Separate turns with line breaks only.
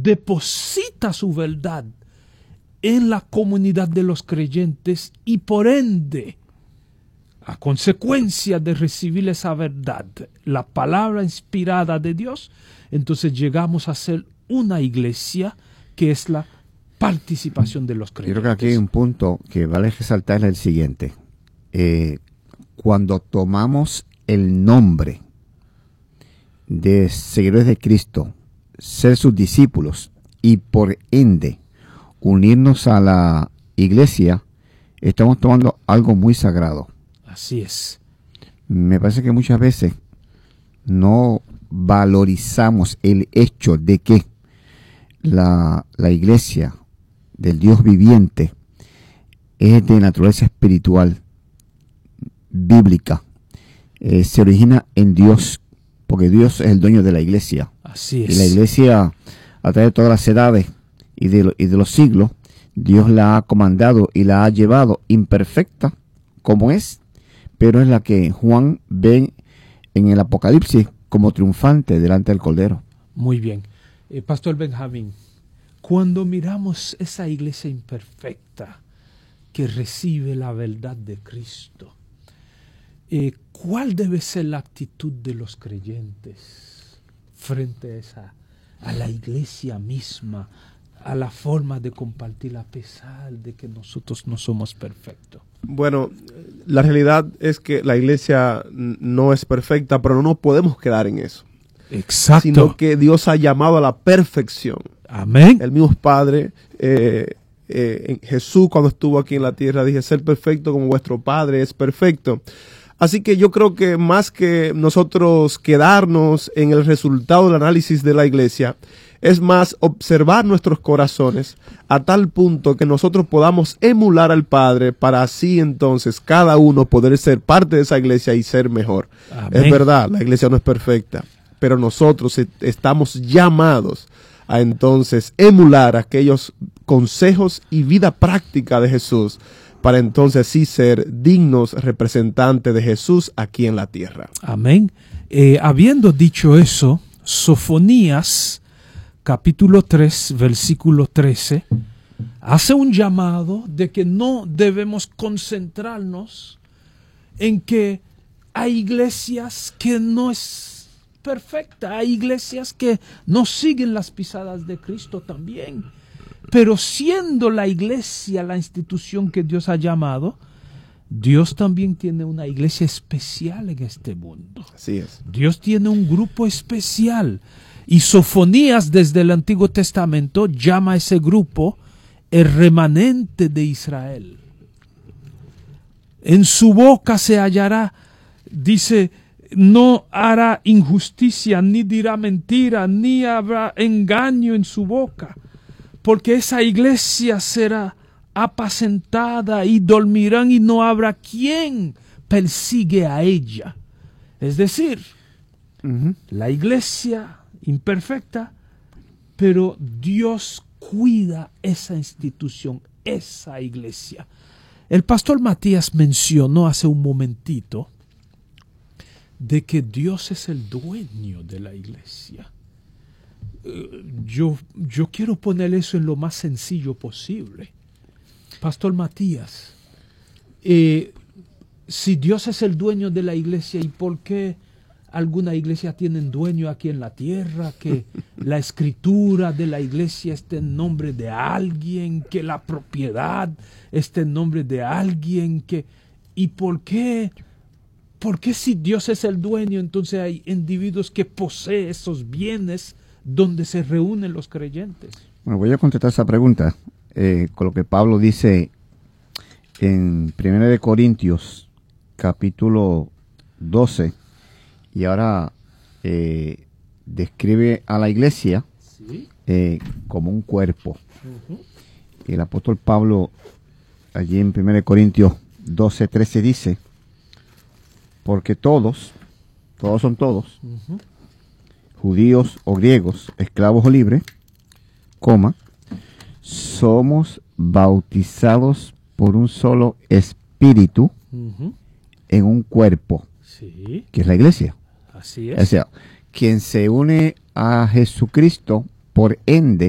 deposita su verdad en la comunidad de los creyentes y por ende, a consecuencia de recibir esa verdad, la palabra inspirada de Dios, entonces llegamos a ser una iglesia que es la participación de los creyentes.
Creo que aquí hay un punto que vale resaltar, es el siguiente. Cuando tomamos el nombre de seguidores de Cristo, ser sus discípulos y por ende unirnos a la iglesia, estamos tomando algo muy sagrado.
Así es.
Me parece que muchas veces no valorizamos el hecho de que la iglesia del Dios viviente es de naturaleza espiritual, bíblica. Se origina en Dios, porque Dios es el dueño de la iglesia.
Así es.
Y la iglesia, a través de todas las edades y de los siglos, Dios la ha comandado y la ha llevado imperfecta como es, pero es la que Juan ve en el Apocalipsis como triunfante delante del Cordero.
Muy bien. Pastor Benjamín, cuando miramos esa iglesia imperfecta que recibe la verdad de Cristo, ¿cuál debe ser la actitud de los creyentes frente a la iglesia misma, a la forma de compartir a pesar de que nosotros no somos perfectos?
Bueno, la realidad es que la iglesia no es perfecta, pero no nos podemos quedar en eso.
Exacto.
Sino que Dios ha llamado a la perfección.
Amén.
El mismo Padre, Jesús cuando estuvo aquí en la tierra, dije, ser perfecto como vuestro Padre es perfecto. Así que yo creo que más que nosotros quedarnos en el resultado del análisis de la iglesia, es más observar nuestros corazones a tal punto que nosotros podamos emular al Padre para así entonces cada uno poder ser parte de esa iglesia y ser mejor. Amén. Es verdad, la iglesia no es perfecta, pero nosotros estamos llamados a entonces emular aquellos consejos y vida práctica de Jesús para entonces sí ser dignos representantes de Jesús aquí en la tierra.
Amén. Habiendo dicho eso, Sofonías capítulo 3, versículo 13, hace un llamado de que no debemos concentrarnos en que hay iglesias que no es perfecta, hay iglesias que no siguen las pisadas de Cristo también, pero siendo la iglesia la institución que Dios ha llamado, Dios también tiene una iglesia especial en este mundo.
Así es.
Dios tiene un grupo especial. Y Sofonías desde el Antiguo Testamento llama a ese grupo el remanente de Israel. En su boca se hallará, dice, no hará injusticia, ni dirá mentira, ni habrá engaño en su boca, porque esa iglesia será apacentada y dormirán y no habrá quien persigue a ella. Es decir, la iglesia imperfecta, pero Dios cuida esa institución, esa iglesia. El pastor Matías mencionó hace un momentito de que Dios es el dueño de la iglesia. Yo quiero poner eso en lo más sencillo posible. Pastor Matías, si Dios es el dueño de la iglesia, ¿y por qué alguna iglesia tienen dueño aquí en la tierra? Que la escritura de la iglesia esté en nombre de alguien, que la propiedad esté en nombre de alguien, ¿y por qué? ¿Por qué si Dios es el dueño, entonces hay individuos que poseen esos bienes donde se reúnen los creyentes?
Bueno, voy a contestar esa pregunta con lo que Pablo dice en 1 Corintios capítulo 12, y ahora describe a la iglesia
¿sí?
como un cuerpo. Y el apóstol Pablo allí en 1 Corintios 12, 13 dice, porque todos son todos, judíos o griegos, esclavos o libres, somos bautizados por un solo espíritu en un cuerpo,
sí,
que es la iglesia.
Así es.
O sea, quien se une a Jesucristo, por ende,